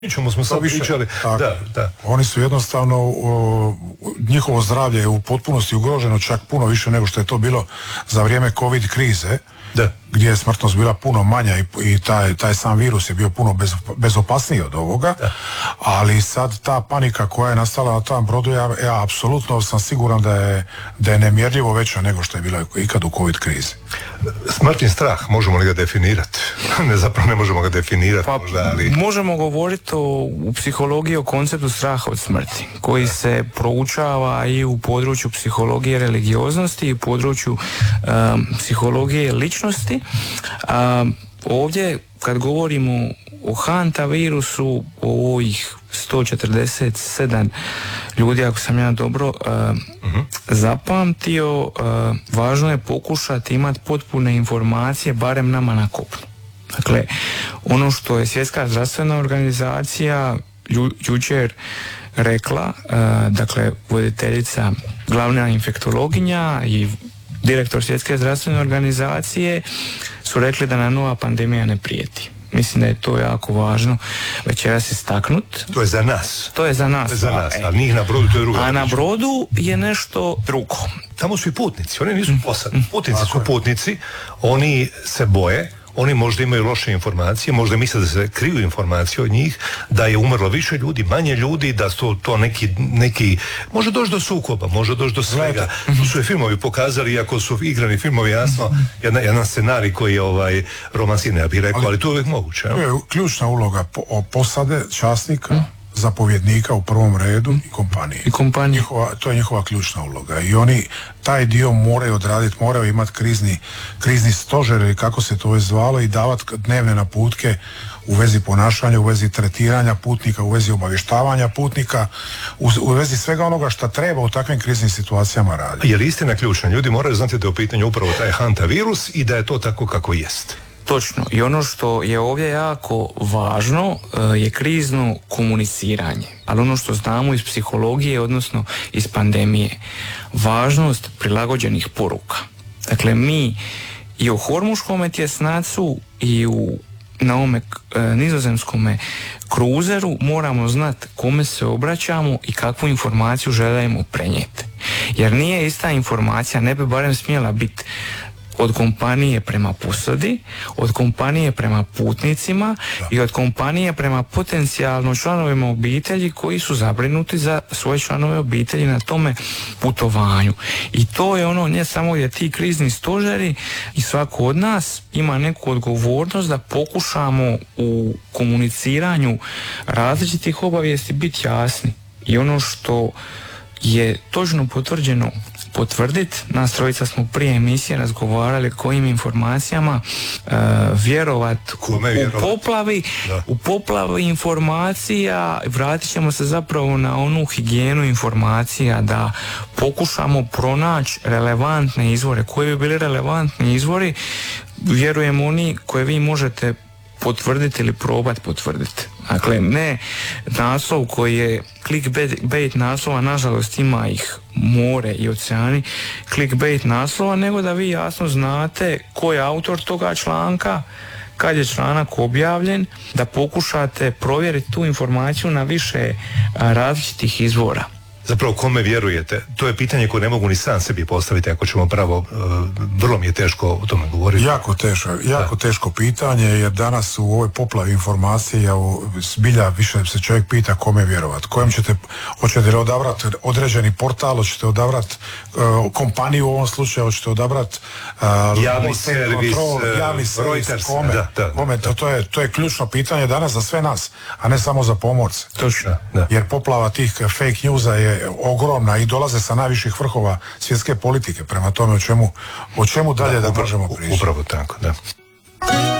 čemu smo sad pričali. Da. Oni su jednostavno, njihovo zdravlje je u potpunosti ugroženo, čak puno više nego što je to bilo za vrijeme COVID krize, gdje je smrtnost bila puno manja i taj sam virus je bio puno bezopasniji od ovoga, ali sad ta panika koja je nastala na tom brodu, ja apsolutno sam siguran da je nemjerljivo veća nego što je bila ikad u COVID krizi. Smrtni strah, možemo li ga definirati? Zapravo ne možemo ga definirati. Možemo govoriti u psihologiji o konceptu straha od smrti, koji se proučava i u području psihologije religioznosti i u području psihologije ličnosti. Ovdje kad govorimo o hantavirusu, o ovih 147 ljudi, ako sam ja dobro zapamtio, važno je pokušati imati potpune informacije, barem nama na kopnu. Dakle, ono što je Svjetska zdravstvena organizacija jučer rekla, dakle voditeljica, glavna infektologinja i direktor Svjetske zdravstvene organizacije su rekli da nam nova pandemija ne prijeti. Mislim da je to jako važno večeras istaknut. To je za nas. To je za nas, a njih na brodu to je drugo. A na brodu je nešto drugo. Tamo su i putnici, oni nisu posadi. Putnici su putnici, oni se boje, oni možda imaju loše informacije, možda misle da se kriju informacije od njih, da je umrlo više ljudi, manje ljudi, da su to neki može doći do sukoba, može doći do svega. Tu su i filmovi pokazali, iako su igrani filmovi, jasno, jedan scenarij koji je romanski, ne bih rekao, ali to je uvijek moguće. To je ključna uloga posade, časnika, zapovjednika u prvom redu i kompanije. To je njihova ključna uloga i oni taj dio moraju odraditi, moraju imati krizni stožer ili kako se to već zvalo i davati dnevne naputke u vezi ponašanja, u vezi tretiranja putnika, u vezi obavještavanja putnika, u vezi svega onoga što treba u takvim kriznim situacijama raditi. Je li istina ključna? Ljudi moraju znati da je u pitanju upravo taj hantavirus i da je to tako kako jest. Točno. I ono što je ovdje jako važno je krizno komuniciranje. Ali ono što znamo iz psihologije, odnosno iz pandemije, važnost prilagođenih poruka. Dakle, mi i o hormuškome tjesnacu i na ovome nizozemskome kruzeru moramo znati kome se obraćamo i kakvu informaciju želimo prenijeti. Jer nije ista informacija, ne bi barem smjela biti od kompanije prema posadi, od kompanije prema putnicima i od kompanije prema potencijalno članovima obitelji koji su zabrinuti za svoje članove obitelji na tome putovanju. I to je ono, ne samo gdje ti krizni stožeri i svako od nas ima neku odgovornost da pokušamo u komuniciranju različitih obavijesti biti jasni. I ono što je točno potvrđeno potvrditi. Nas trojica smo prije emisije razgovarali kojim informacijama vjerovati u poplavi informacija. Vratit ćemo se zapravo na onu higijenu informacija, da pokušamo pronaći relevantne izvore. Koji bi bili relevantni izvori? Vjerujem oni koje vi možete potvrditi ili probati potvrditi. Dakle, ne naslov koji je clickbait naslova, nažalost ima ih more i oceani clickbait naslova, nego da vi jasno znate ko je autor toga članka, kad je članak objavljen, da pokušate provjeriti tu informaciju na više različitih izvora. Zapravo, kome vjerujete? To je pitanje koje ne mogu ni sam sebi postaviti, ako ćemo pravo, vrlo mi je teško o tome govoriti. Jako teško pitanje, jer danas u ovoj poplavi informacija zbilja više se čovjek pita kome vjerovati. Hoćete li odabrati određeni portal, hoćete odabrati kompaniju u ovom slučaju, hoćete odabrati javni servis, kome? To je ključno pitanje danas za sve nas, a ne samo za pomorce. Točno. Jer poplava tih fake newsa je ogromna i dolaze sa najviših vrhova svjetske politike. Prema tome, o čemu dalje da možemo pričati? Upravo tako, da.